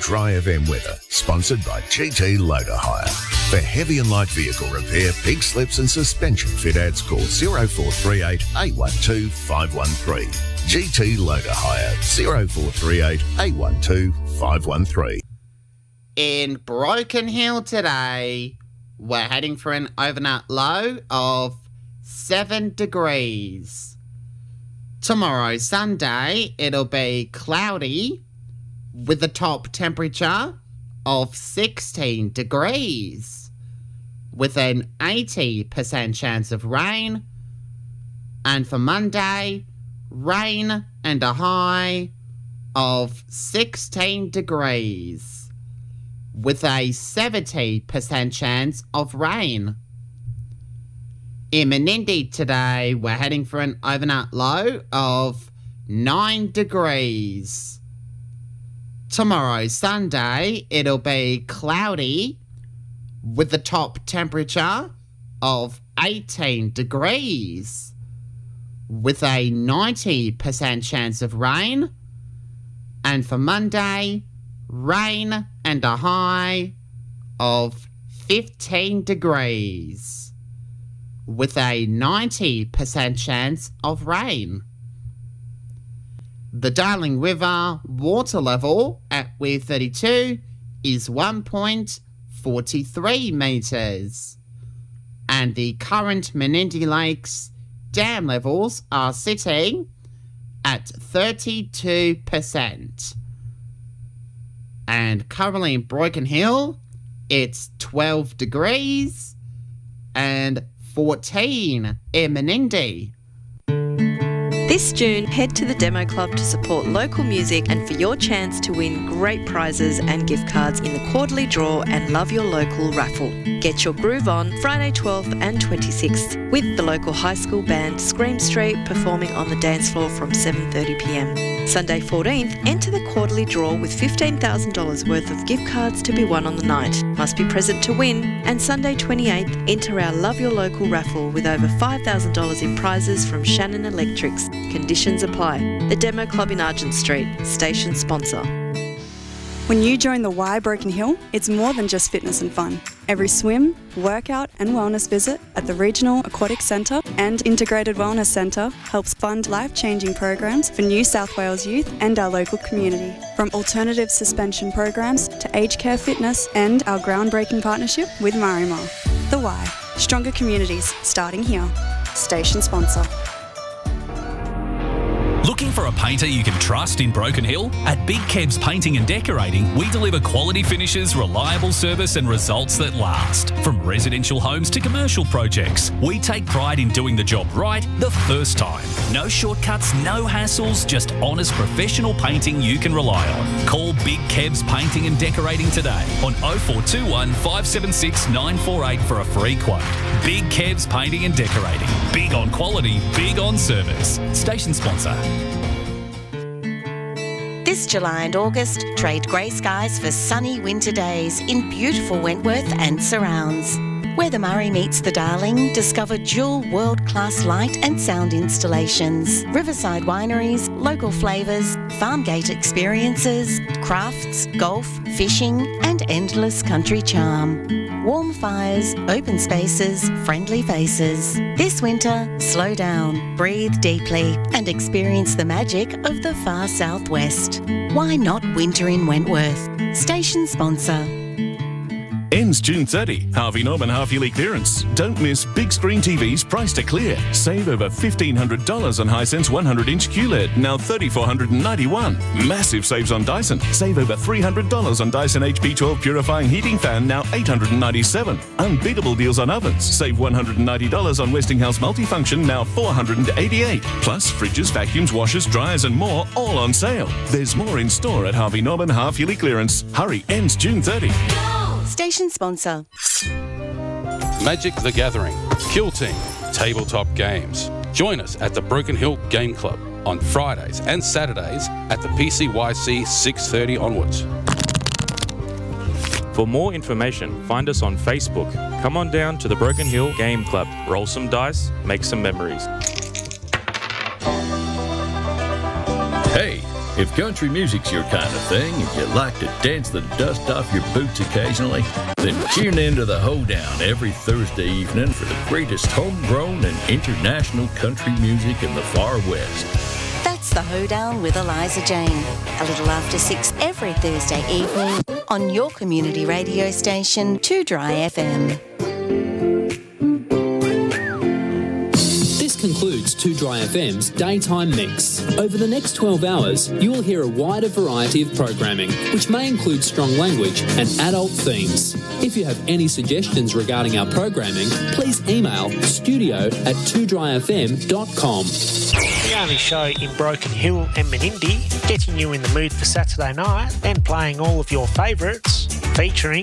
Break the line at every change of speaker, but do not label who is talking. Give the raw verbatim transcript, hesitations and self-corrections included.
Dry F M weather, sponsored by G T Loader Hire. For heavy and light vehicle repair, pig slips and suspension fit outs, call zero four three eight, eight one two, five one three. G T Loader Hire, zero four three eight, eight one two, five one three.
In Broken Hill today, we're heading for an overnight low of seven degrees. Tomorrow, Sunday, it'll be cloudy with a top temperature of sixteen degrees with an eighty percent chance of rain. And for Monday, rain and a high of sixteen degrees with a seventy percent chance of rain. In Menindee today, we're heading for an overnight low of nine degrees. Tomorrow, Sunday, it'll be cloudy with the top temperature of eighteen degrees with a ninety percent chance of rain. And for Monday, rain and a high of fifteen degrees with a ninety percent chance of rain. The Darling River water level at Weir thirty-two is one point four three metres, and the current Menindee Lakes dam levels are sitting at thirty-two percent. And currently in Broken Hill, it's twelve degrees and fourteen in Menindee.
This June, head to the Demo Club to support local music and for your chance to win great prizes and gift cards in the quarterly draw and Love Your Local raffle. Get your groove on Friday twelfth and twenty-sixth with the local high school band Scream Street performing on the dance floor from seven thirty p m. Sunday fourteenth, enter the quarterly draw with fifteen thousand dollars worth of gift cards to be won on the night. Must be present to win. And Sunday twenty-eighth, enter our Love Your Local raffle with over five thousand dollars in prizes from Shannon Electrics. Conditions apply. The Demo Club in Argent Street, station sponsor.
When you join the Y Broken Hill, it's more than just fitness and fun. Every swim, workout and wellness visit at the Regional Aquatic Centre and Integrated Wellness Centre helps fund life-changing programs for New South Wales youth and our local community. From alternative suspension programs to aged care fitness and our groundbreaking partnership with Marimar. The Y, stronger communities starting here. Station sponsor.
Looking for a painter you can trust in Broken Hill? At Big Kebs Painting and Decorating, we deliver quality finishes, reliable service and results that last. From residential homes to commercial projects, we take pride in doing the job right the first time. No shortcuts, no hassles, just honest professional painting you can rely on. Call Big Kebs Painting and Decorating today on oh four two one, five seven six, nine four eight for a free quote. Big Kebs Painting and Decorating. Big on quality, big on service. Station sponsor.
This July and August, trade grey skies for sunny winter days in beautiful Wentworth and surrounds. Where the Murray meets the Darling, discover dual world-class light and sound installations, riverside wineries, local flavours, farm gate experiences, crafts, golf, fishing and endless country charm. Warm fires, open spaces, friendly faces. This winter, slow down, breathe deeply and experience the magic of the far southwest. Why not winter in Wentworth? Station sponsor.
Ends June thirtieth. Harvey Norman half-yearly clearance. Don't miss big screen T Vs priced to clear. Save over fifteen hundred dollars on Hisense one hundred inch Q L E D, now three thousand four hundred ninety-one dollars. Massive saves on Dyson. Save over three hundred dollars on Dyson H P twelve Purifying Heating Fan, now eight hundred ninety-seven dollars. Unbeatable deals on ovens. Save one hundred ninety dollars on Westinghouse Multifunction, now four hundred eighty-eight dollars. Plus fridges, vacuums, washers, dryers and more, all on sale. There's more in store at Harvey Norman half-yearly clearance. Hurry, ends June thirtieth.
Station sponsor.
Magic the Gathering, Kill Team, Tabletop Games. Join us at the Broken Hill Game Club on Fridays and Saturdays at the P C Y C six thirty onwards.
For more information, find us on Facebook. Come on down to the Broken Hill Game Club. Roll some dice, make some memories.
Hey,
If country music's your kind of thing and you like to dance the dust off your boots occasionally, then tune in to The Hoedown every Thursday evening for the greatest homegrown and international country music in the far west.
That's The Hoedown with Eliza Jane. A little after six every Thursday evening on your community radio station, Two Dry F M.
This concludes Two Dry F M's Daytime Mix. Over the next twelve hours, you will hear a wider variety of programming, which may include strong language and adult themes. If you have any suggestions regarding our programming, please email studio at two dry f m dot com.
The only show in Broken Hill and Menindee, getting you in the mood for Saturday night and playing all of your favourites, featuring